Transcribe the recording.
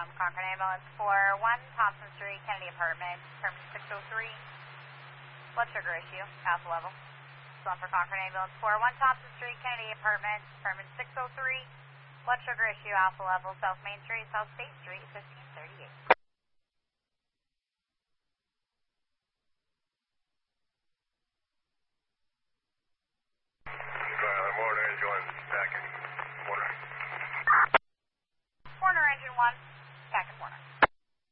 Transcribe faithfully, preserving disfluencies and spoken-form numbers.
one, Concord Ambulance four one, Thompson Street, Kennedy Apartment, permit six oh three. Blood sugar issue, alpha level. one for Concord Ambulance four one, Thompson Street, Kennedy Apartment, permit six oh three. Blood sugar issue, alpha level, South Main Street, South State Street, fifteen thirty-eight.